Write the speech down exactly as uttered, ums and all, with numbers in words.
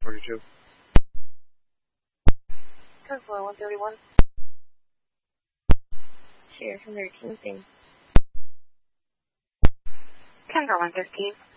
forty-two. ten four one thirty-one. Share from thirteen thing. ten four one fifteen.